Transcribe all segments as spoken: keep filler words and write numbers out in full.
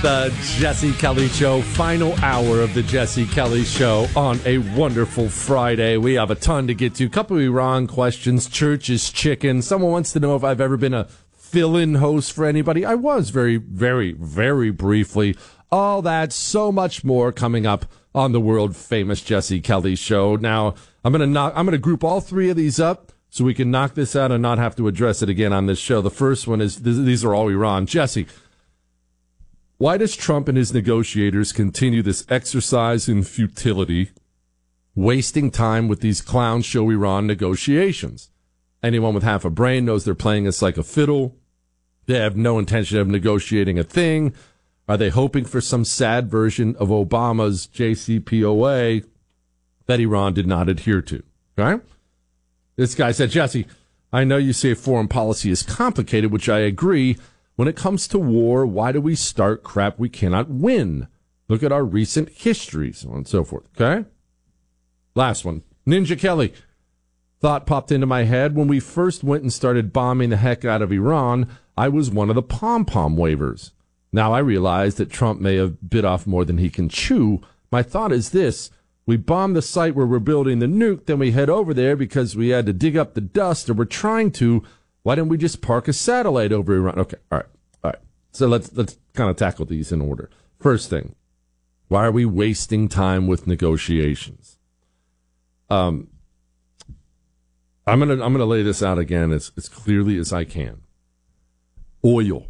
The Jesse Kelly Show, final hour of the Jesse Kelly Show on a wonderful Friday. We have a ton to get to. Couple of Iran questions. Church is chicken. Someone wants to know if I've ever been a fill-in host for anybody. I was very, very, very briefly. All that, so much more coming up on the world-famous Jesse Kelly Show. Now, I'm gonna knock, I'm gonna group all three of these up so we can knock this out and not have to address it again on this show. The first one is, these are all Iran. Jesse, why does Trump and his negotiators continue this exercise in futility, wasting time with these clown show Iran negotiations? Anyone with half a brain knows they're playing us like a fiddle. They have no intention of negotiating a thing. Are they hoping for some sad version of Obama's J C P O A that Iran did not adhere to? Okay? This guy said, Jesse, I know you say foreign policy is complicated, which I agree. When it comes to war, why do we start crap we cannot win? Look at our recent history, so on and so forth. Okay? Last one. Ninja Kelly. Thought popped into my head. When we first went and started bombing the heck out of Iran, I was one of the pom-pom wavers. Now I realize that Trump may have bit off more than he can chew. My thought is this. We bomb the site where we're building the nuke, then we head over there because we had to dig up the dust, or we're trying to. Why didn't we just park a satellite over Iran? Okay, all right, all right. So let's let's kind of tackle these in order. First thing, why are we wasting time with negotiations? Um, I'm gonna I'm gonna lay this out again as, as clearly as I can. Oil.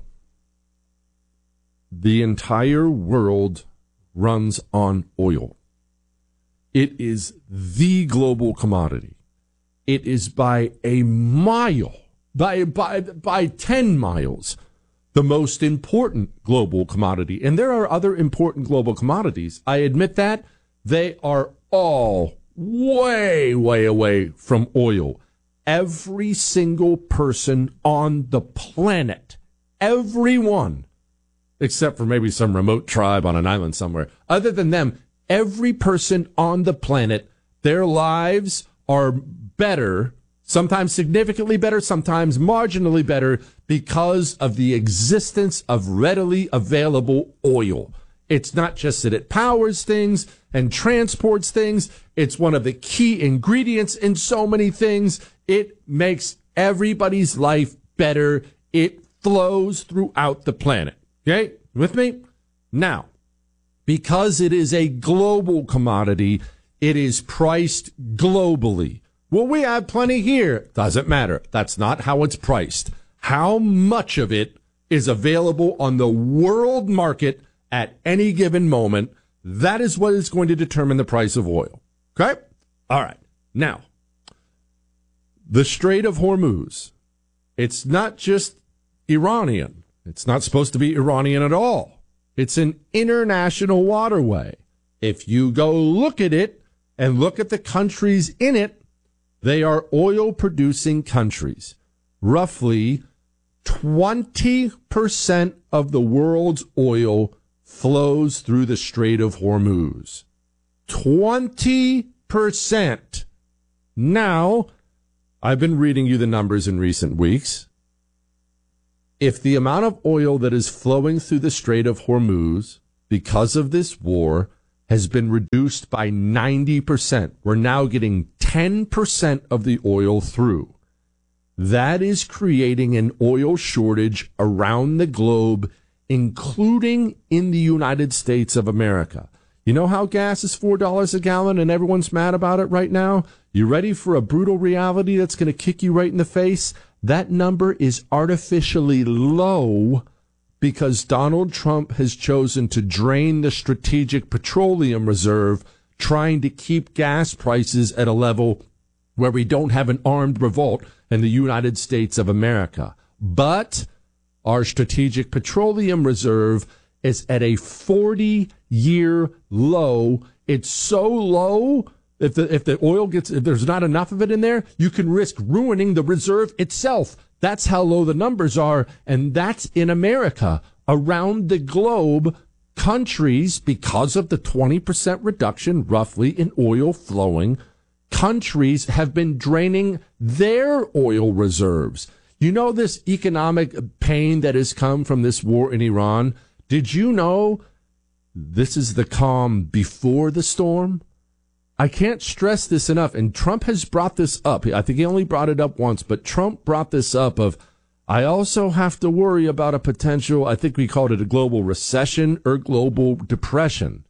The entire world runs on oil. It is the global commodity. It is by a mile. By, by, by ten miles, the most important global commodity. And there are other important global commodities. I admit that. They are all way, way away from oil. Every single person on the planet, everyone, except for maybe some remote tribe on an island somewhere, other than them, every person on the planet, their lives are better, sometimes significantly better, sometimes marginally better, because of the existence of readily available oil. It's not just that it powers things and transports things. It's one of the key ingredients in so many things. It makes everybody's life better. It flows throughout the planet. Okay? With me? Now, because it is a global commodity, it is priced globally. Well, we have plenty here. Doesn't matter. That's not how it's priced. How much of it is available on the world market at any given moment, that is what is going to determine the price of oil. Okay? All right. Now, the Strait of Hormuz, it's not just Iranian. It's not supposed to be Iranian at all. It's an international waterway. If you go look at it and look at the countries in it, they are oil-producing countries. Roughly twenty percent of the world's oil flows through the Strait of Hormuz. twenty percent. Now, I've been reading you the numbers in recent weeks. If the amount of oil that is flowing through the Strait of Hormuz because of this war has been reduced by ninety percent, we're now getting ten percent of the oil through. That is creating an oil shortage around the globe, including in the United States of America. You know how gas is four dollars a gallon and everyone's mad about it right now? You ready for a brutal reality that's going to kick you right in the face? That number is artificially low because Donald Trump has chosen to drain the Strategic Petroleum Reserve, trying to keep gas prices at a level where we don't have an armed revolt in the United States of America. But our Strategic Petroleum Reserve is at a forty-year low. It's so low, if the if the oil gets, if there's not enough of it in there, you can risk ruining the reserve itself. That's how low the numbers are, and that's in America. Around the globe, countries, because of the twenty percent reduction roughly in oil flowing, countries have been draining their oil reserves. You know this economic pain that has come from this war in Iran? Did you know this is the calm before the storm? I can't stress this enough, and Trump has brought this up. I think he only brought it up once, but Trump brought this up of, I also have to worry about a potential, I think we called it a global recession or global depression.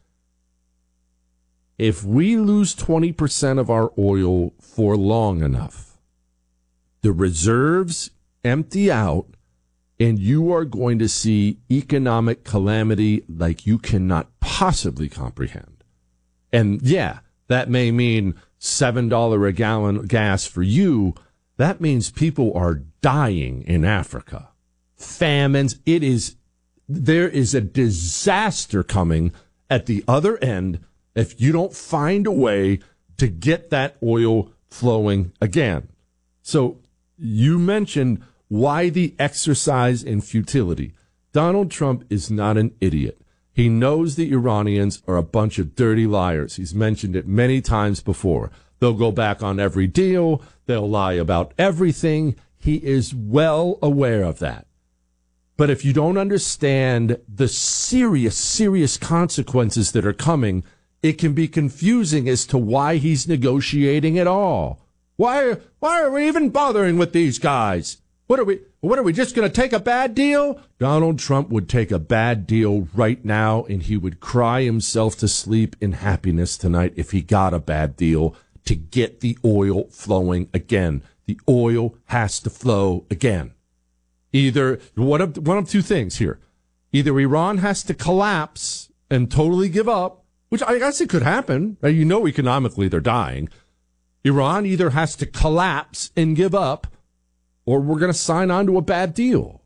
If we lose twenty percent of our oil for long enough, the reserves empty out, and you are going to see economic calamity like you cannot possibly comprehend. And yeah, that may mean seven dollars a gallon gas for you. That means people are dying in Africa. Famines. It is, there is a disaster coming at the other end if you don't find a way to get that oil flowing again. So you mentioned why the exercise in futility. Donald Trump is not an idiot. He knows the Iranians are a bunch of dirty liars. He's mentioned it many times before. They'll go back on every deal. They'll lie about everything. He is well aware of that. But if you don't understand the serious, serious consequences that are coming, it can be confusing as to why he's negotiating at all. Why, why are we even bothering with these guys? What are we, what are we just going to take a bad deal? Donald Trump would take a bad deal right now, and he would cry himself to sleep in happiness tonight if he got a bad deal to get the oil flowing again. The oil has to flow again. Either, one of, one of two things here. Either Iran has to collapse and totally give up, which I guess it could happen. You know, economically they're dying. Iran either has to collapse and give up, or we're going to sign on to a bad deal.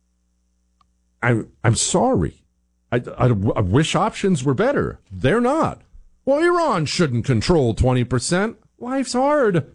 I'm, I'm sorry. I, I, I wish options were better. They're not. Well, Iran shouldn't control twenty percent. Life's hard.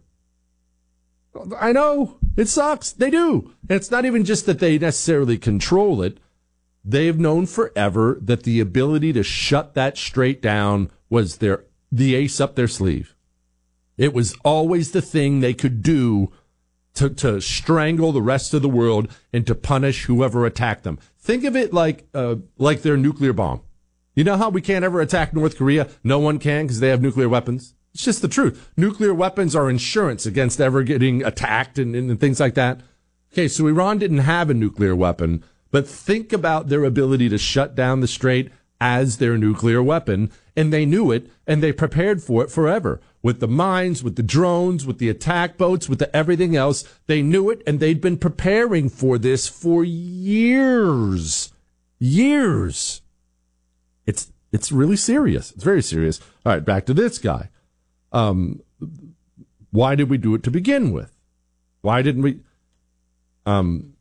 I know. It sucks. They do. And it's not even just that they necessarily control it. They've known forever that the ability to shut that straight down was their the ace up their sleeve. It was always the thing they could do to, to strangle the rest of the world and to punish whoever attacked them. Think of it like uh, like their nuclear bomb. You know how we can't ever attack North Korea? No one can because they have nuclear weapons. It's just the truth. Nuclear weapons are insurance against ever getting attacked and, and, and things like that. Okay, so Iran didn't have a nuclear weapon, but think about their ability to shut down the strait as their nuclear weapon, and they knew it, and they prepared for it forever. With the mines, with the drones, with the attack boats, with the everything else, they knew it, and they'd been preparing for this for years. Years. It's it's really serious. It's very serious. All right, back to this guy. Um, why did we do it to begin with? Why didn't we? Um,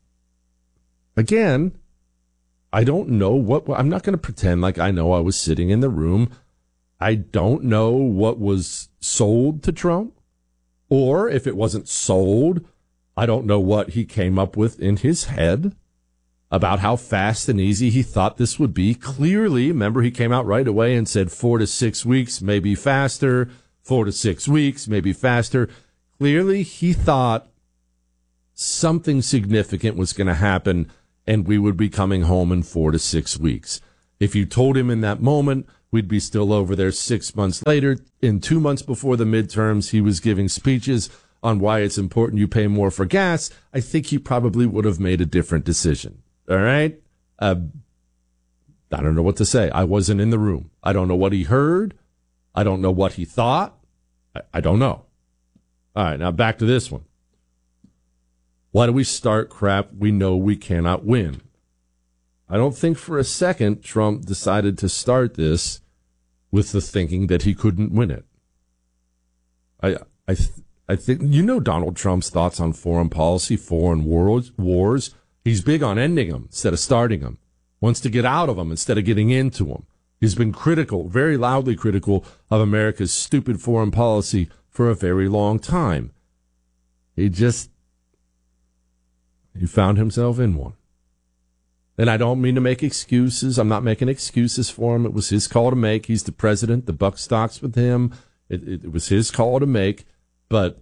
again, I don't know what, I'm not going to pretend like I know I was sitting in the room. I don't know what was sold to Trump, or if it wasn't sold, I don't know what he came up with in his head about how fast and easy he thought this would be. Clearly, remember, he came out right away and said four to six weeks, maybe faster. Four to six weeks, maybe faster. Clearly, he thought something significant was going to happen and we would be coming home in four to six weeks. If you told him in that moment, we'd be still over there six months later. In two months before the midterms, he was giving speeches on why it's important you pay more for gas. I think he probably would have made a different decision. All right? Uh, I don't know what to say. I wasn't in the room. I don't know what he heard. I don't know what he thought. I, I don't know. All right, now back to this one. Why do we start crap we know we cannot win? I don't think for a second Trump decided to start this with the thinking that he couldn't win it. I I th- I think you know Donald Trump's thoughts on foreign policy, foreign wars. Wars. He's big on ending them instead of starting them. Wants to get out of them instead of getting into them. He's been critical, very loudly critical, of America's stupid foreign policy for a very long time. He just, he found himself in one. And I don't mean to make excuses. I'm not making excuses for him. It was his call to make. He's the president. The buck stops with him. It, it, it was his call to make. But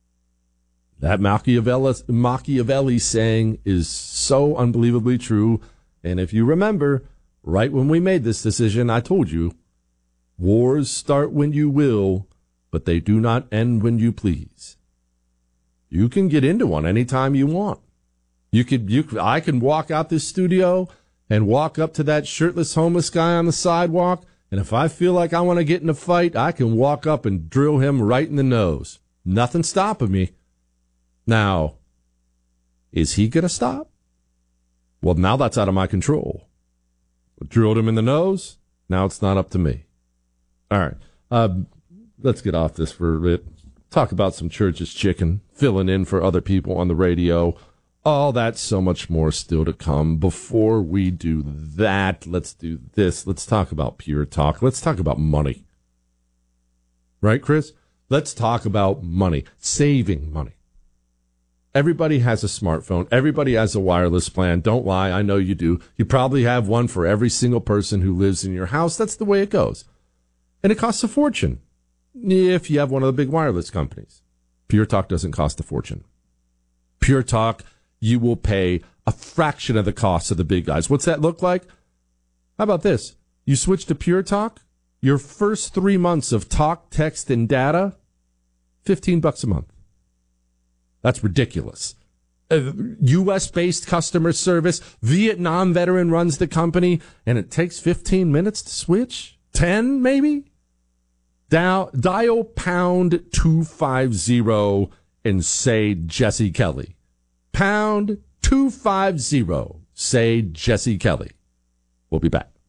that Machiavelli, Machiavelli saying is so unbelievably true. And if you remember, right when we made this decision, I told you, wars start when you will, but they do not end when you please. You can get into one anytime you want. You could, you could, I can walk out this studio and walk up to that shirtless homeless guy on the sidewalk, and if I feel like I want to get in a fight, I can walk up and drill him right in the nose. Nothing stopping me. Now, is he going to stop? Well, now that's out of my control. I drilled him in the nose. Now it's not up to me. All right. Uh, let's get off this for a bit. Talk about some Church's Chicken, filling in for other people on the radio. All that, so much more still to come. Before we do that, let's do this. Let's talk about Pure Talk. Let's talk about money. Right, Chris? Let's talk about money, saving money. Everybody has a smartphone. Everybody has a wireless plan. Don't lie. I know you do. You probably have one for every single person who lives in your house. That's the way it goes. And it costs a fortune if you have one of the big wireless companies. Pure Talk doesn't cost a fortune. Pure Talk, you will pay a fraction of the cost of the big guys. What's that look like? How about this? You switch to Pure Talk, your first three months of talk, text, and data, fifteen bucks a month. That's ridiculous. Uh, U S-based customer service, Vietnam veteran runs the company, and it takes fifteen minutes to switch? ten, maybe? Dial, dial pound two fifty and say Jesse Kelly. Pound two fifty, say Jesse Kelly. We'll be back.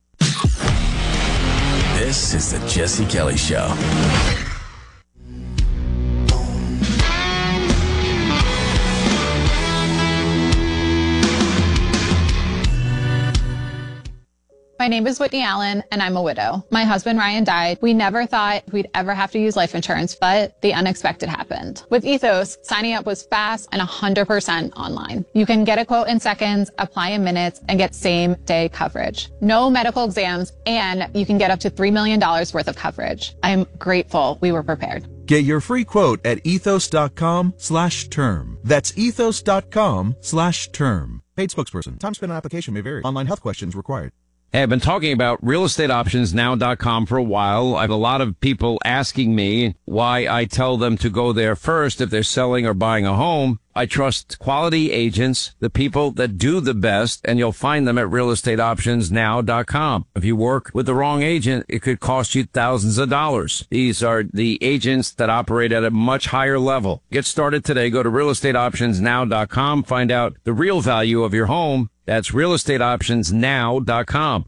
This is the Jesse Kelly Show. My name is Whitney Allen, and I'm a widow. My husband, Ryan, died. We never thought we'd ever have to use life insurance, but the unexpected happened. With Ethos, signing up was fast and one hundred percent online. You can get a quote in seconds, apply in minutes, and get same-day coverage. No medical exams, and you can get up to three million dollars worth of coverage. I'm grateful we were prepared. Get your free quote at ethos.com slash term. That's ethos.com slash term. Paid spokesperson. Time spent on application may vary. Online health questions required. Hey, I've been talking about real estate options now dot com for a while. I have a lot of people asking me why I tell them to go there first if they're selling or buying a home. I trust quality agents, the people that do the best, and you'll find them at real estate options now dot com. If you work with the wrong agent, it could cost you thousands of dollars. These are the agents that operate at a much higher level. Get started today. Go to real estate options now dot com. Find out the real value of your home. That's real estate options now dot com.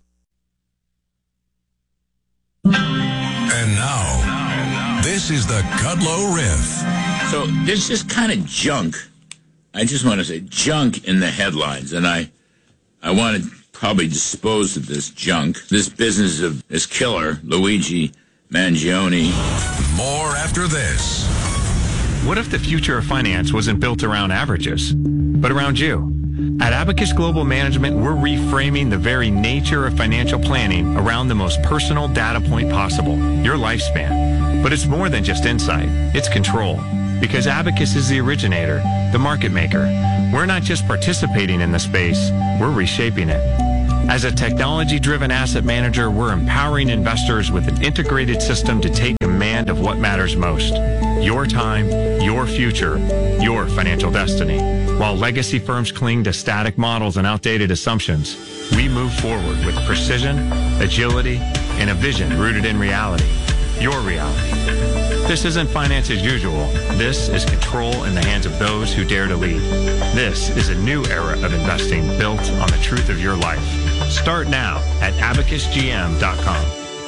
And now, this is the Kudlow Riff. So there's this kind of junk, I just want to say junk in the headlines, and I I want to probably dispose of this junk, this business of this killer, Luigi Mangione. More after this. What if the future of finance wasn't built around averages, but around you? At Abacus Global Management, we're reframing the very nature of financial planning around the most personal data point possible, your lifespan. But it's more than just insight, it's control. Because Abacus is the originator, the market maker. We're not just participating in the space, we're reshaping it. As a technology-driven asset manager, we're empowering investors with an integrated system to take command of what matters most. Your time, your future, your financial destiny. While legacy firms cling to static models and outdated assumptions, we move forward with precision, agility, and a vision rooted in reality. Your reality. This isn't finance as usual. This is control in the hands of those who dare to lead. This is a new era of investing built on the truth of your life. Start now at abacus g m dot com.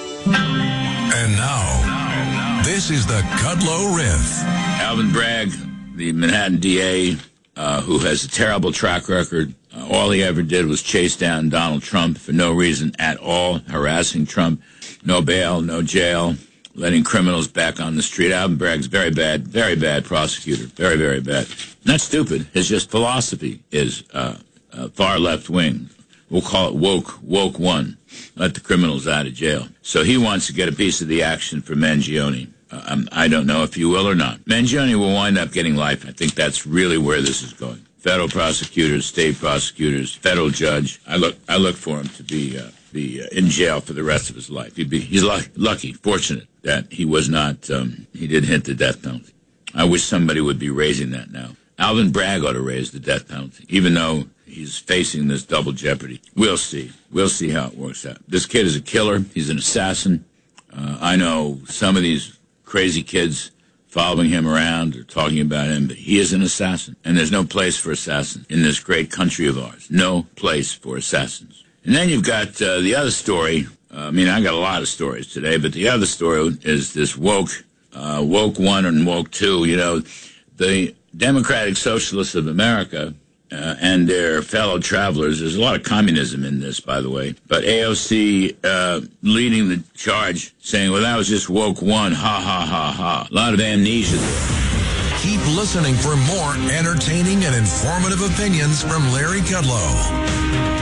And now, this is the Kudlow Riff. Alvin Bragg, the Manhattan D A, uh, who has a terrible track record. Uh, all he ever did was chase down Donald Trump for no reason at all, harassing Trump. No bail, no jail, letting criminals back on the street. Alvin Bragg's very bad, very bad prosecutor. Very, very bad. Not stupid. His just philosophy is uh, uh, far left wing. We'll call it woke, woke one. Let the criminals out of jail. So he wants to get a piece of the action for Mangione. Uh, I'm, I don't know if you will or not. Mangione will wind up getting life. I think that's really where this is going. Federal prosecutors, state prosecutors, federal judge. I look, I look for him to be uh, be uh, in jail for the rest of his life. He'd be, he's lucky, lucky, fortunate that he was not, um, he didn't hit the death penalty. I wish somebody would be raising that now. Alvin Bragg ought to raise the death penalty, even though he's facing this double jeopardy. We'll see. We'll see how it works out. This kid is a killer. He's an assassin. Uh, I know some of these crazy kids following him around or talking about him, but he is an assassin. And there's no place for assassins in this great country of ours. No place for assassins. And then you've got uh, the other story. Uh, I mean, I got a lot of stories today, but the other story is this woke, uh, woke one and woke two. You know, the Democratic Socialists of America uh, and their fellow travelers. There's a lot of communism in this, by the way. But A O C uh, leading the charge, saying, well, that was just woke one. Ha, ha, ha, ha. A lot of amnesia there. Keep listening for more entertaining and informative opinions from Larry Kudlow.